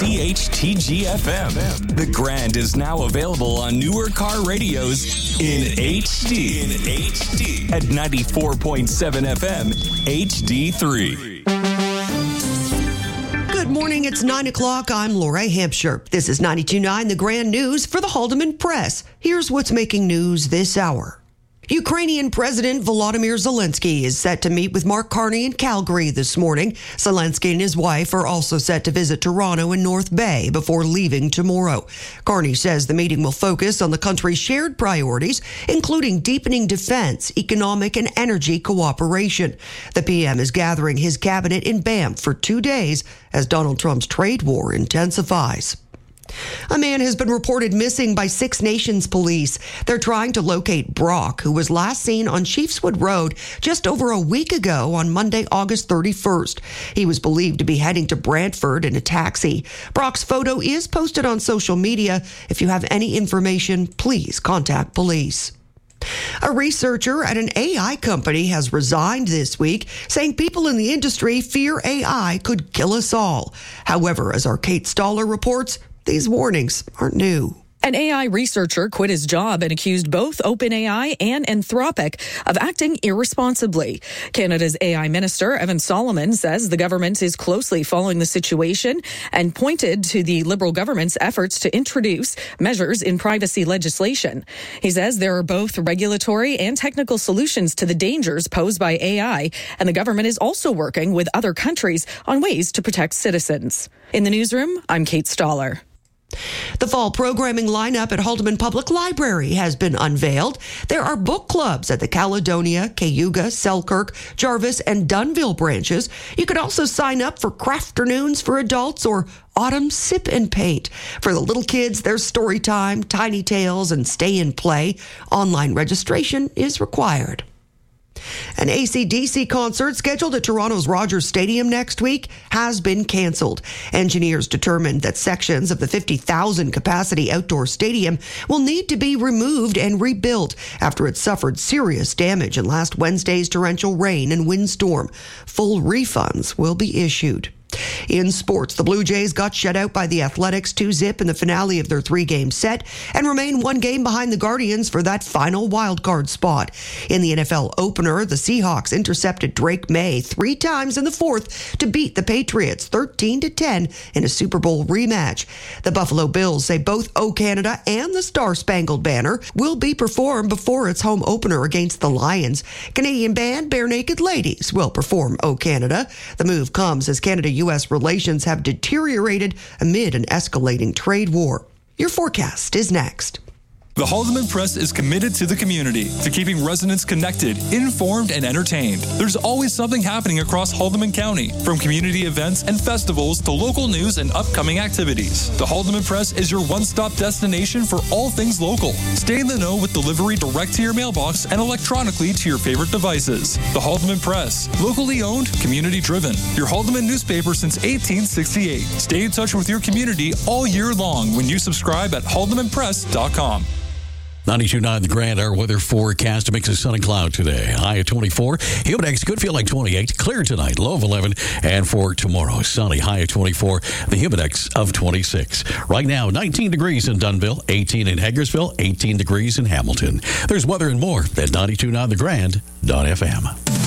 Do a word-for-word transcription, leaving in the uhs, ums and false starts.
C H T G F M. The Grand is now available on newer car radios in H D. In H D. At ninety-four point seven F M, H D three. Good morning, it's nine o'clock. I'm Laura Hampshire. This is ninety-two point nine, the Grand News for the Haldeman Press. Here's what's making news this hour. Ukrainian President Volodymyr Zelensky is set to meet with Mark Carney in Calgary this morning. Zelensky and his wife are also set to visit Toronto and North Bay before leaving tomorrow. Carney says the meeting will focus on the country's shared priorities, including deepening defense, economic, and energy cooperation. The P M is gathering his cabinet in Banff for two days as Donald Trump's trade war intensifies. A man has been reported missing by Six Nations police. They're trying to locate Brock, who was last seen on Chiefswood Road just over a week ago on Monday, August thirty-first. He was believed to be heading to Brantford in a taxi. Brock's photo is posted on social media. If you have any information, please contact police. A researcher at an A I company has resigned this week, saying people in the industry fear A I could kill us all. However, as our Kate Stoller reports, these warnings aren't new. An A I researcher quit his job and accused both OpenAI and Anthropic of acting irresponsibly. Canada's A I Minister, Evan Solomon, says the government is closely following the situation and pointed to the Liberal government's efforts to introduce measures in privacy legislation. He says there are both regulatory and technical solutions to the dangers posed by A I, and the government is also working with other countries on ways to protect citizens. In the newsroom, I'm Kate Stoller. The fall programming lineup at Haldeman Public Library has been unveiled. There are book clubs at the Caledonia, Cayuga, Selkirk, Jarvis, and Dunnville branches. You could also sign up for crafternoons for adults or autumn sip and paint. For the little kids, there's story time, tiny tales, and stay and play. Online registration is required. An A C D C concert scheduled at Toronto's Rogers Stadium next week has been cancelled. Engineers determined that sections of the fifty thousand capacity outdoor stadium will need to be removed and rebuilt after it suffered serious damage in last Wednesday's torrential rain and windstorm. Full refunds will be issued. In sports, the Blue Jays got shut out by the Athletics two zip in the finale of their three-game set and remain one game behind the Guardians for that final wildcard spot. In the N F L opener, the Seahawks intercepted Drake May three times in the fourth to beat the Patriots thirteen to ten in a Super Bowl rematch. The Buffalo Bills say both O Canada and the Star-Spangled Banner will be performed before its home opener against the Lions. Canadian band Bare Naked Ladies will perform O Canada. The move comes as Canada U S relations have deteriorated amid an escalating trade war. Your forecast is next. The Haldeman Press is committed to the community, to keeping residents connected, informed, and entertained. There's always something happening across Haldeman County, from community events and festivals to local news and upcoming activities. The Haldeman Press is your one-stop destination for all things local. Stay in the know with delivery direct to your mailbox and electronically to your favorite devices. The Haldeman Press, locally owned, community-driven. Your Haldeman newspaper since eighteen sixty-eight. Stay in touch with your community all year long when you subscribe at haldeman press dot com. ninety-two point nine The Grand, our weather forecast. A mix of sun and cloud today. High at twenty-four. Humidex could feel like twenty-eight. Clear tonight. Low of eleven. And for tomorrow, sunny. High at twenty-four. The Humidex of twenty-six. Right now, nineteen degrees in Dunnville, eighteen in Hagersville, eighteen degrees in Hamilton. There's weather and more at ninety-two point nine the grand dot f m.